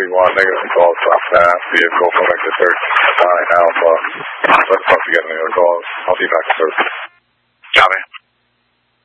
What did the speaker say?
41, negative calls, stop fast, vehicle, connected 39 Alpha. Let's talk to get any other calls. I'll be back to service.